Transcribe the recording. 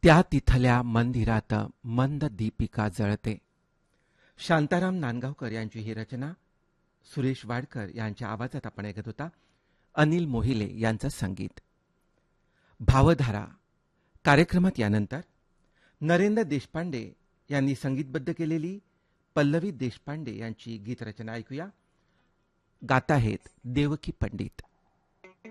त्या तिथल्या मंदिरात मंद दीपिका जळते. शांताराम नांदगावकर यांची ही रचना सुरेश वाडकर यांच्या आवाजात आपण ऐकत होता. अनिल मोहिले यांचं संगीत. भावधारा कार्यक्रमात यानंतर नरेंद्र देशपांडे यांनी संगीतबद्ध केलेली पल्लवी देशपांडे यांची गीतरचना ऐकूया. गात आहेत देवकी पंडित.